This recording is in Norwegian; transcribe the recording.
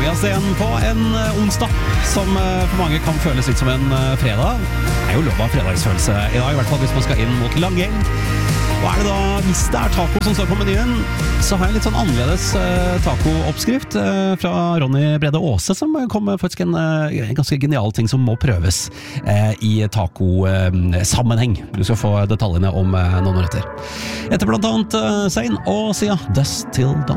oss igjen på en onsdag som for mange kan føles litt som en fredag. Det jo lov av fredagsfølelse i dag, I hvert fall hvis man skal inn mot langhelg. Hva det da? Hvis det taco som står på menyen, så har jeg en litt sånn annerledes taco-oppskrift fra Ronny Brede Aase, som kom med faktisk en ganske genial ting som må prøves i taco-sammenheng. Du skal få detaljene om noen minutter. Etter blant annet Zayn og Sia, Dust Till Dawn.